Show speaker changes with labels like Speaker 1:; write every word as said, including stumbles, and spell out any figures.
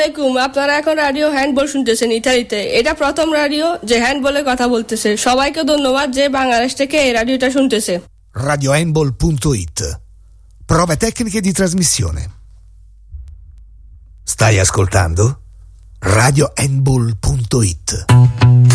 Speaker 1: আলাইকুম, আপনারা এখন রাডিও হ্যান্ডবল শুনতেছেন ইতালিতে। এটা প্রথম রাডিও যে হ্যান্ডবলে কথা বলতেছে। সবাইকে ধন্যবাদ যে বাংলাদেশ থেকে এই রাডিওটা শুনতেছে।
Speaker 2: radio handball punto it. Prove tecniche di trasmissione. Stai ascoltando radio handball punto it.